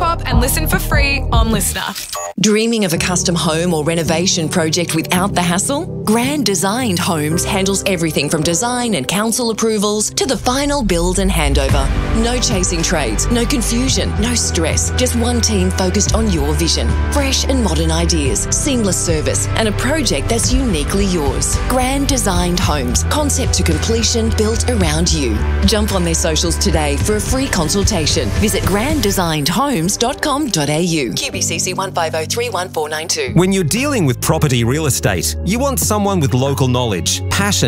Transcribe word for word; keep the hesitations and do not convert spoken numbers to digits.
shop and listen for free on Listener. Dreaming of a custom home or renovation project without the hassle? Grand Designed Homes handles everything from design and council approvals to the final build and handover. No chasing trades, no confusion, no stress. Just one team focused on your vision. Fresh and modern ideas, seamless service, and a project that's uniquely yours. Grand Designed Homes, concept to completion, built around you. Jump on their socials today for a free consultation. Visit grand designed homes dot com dot a u. Q B C C one five zero three one four nine two. When you're dealing with property real estate, you want someone with local knowledge, passion,